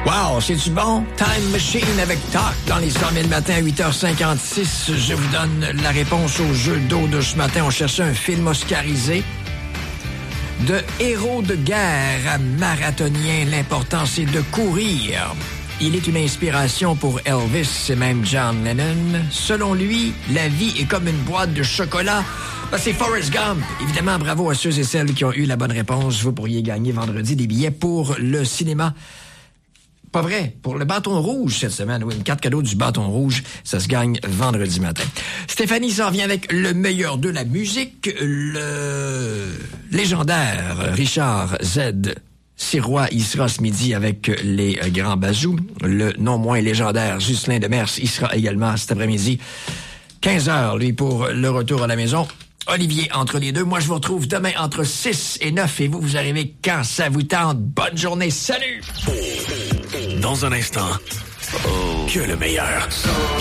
Wow, c'est-tu bon? Time Machine avec Talk dans les 100 000 matin à 8h56. Je vous donne la réponse au jeu d'eau de ce matin. On cherchait un film oscarisé. De héros de guerre à marathonien, l'important c'est de courir. Il est une inspiration pour Elvis et même John Lennon. Selon lui, la vie est comme une boîte de chocolat. Ben, c'est Forrest Gump. Évidemment, bravo à ceux et celles qui ont eu la bonne réponse. Vous pourriez gagner vendredi des billets pour le cinéma. Pas vrai, pour le bâton rouge cette semaine. Oui, une carte cadeau du bâton rouge, ça se gagne vendredi matin. Stéphanie s'en vient avec le meilleur de la musique, le légendaire Richard Z. Sirois, il sera ce midi avec les Grands Bazous. Le non moins légendaire Ghislain Demers, il sera également cet après-midi. 15h, lui, pour le retour à la maison. Olivier, entre les deux. Moi, je vous retrouve demain entre 6 et 9 et vous arrivez quand ça vous tente. Bonne journée. Salut! Dans un instant, que le meilleur.